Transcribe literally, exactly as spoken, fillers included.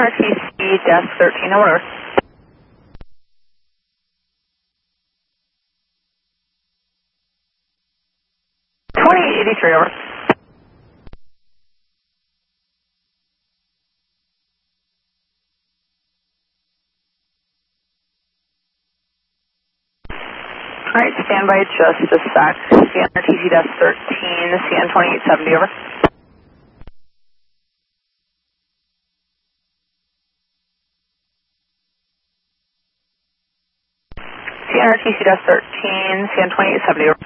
R T C desk thirteen, over. twenty-eight eighty-three, over. All right, stand by just a sec. C N R T C desk thirteen, C N twenty-eight seventy, over. C N R T C desk thirteen, C N twenty-eight seventy, over.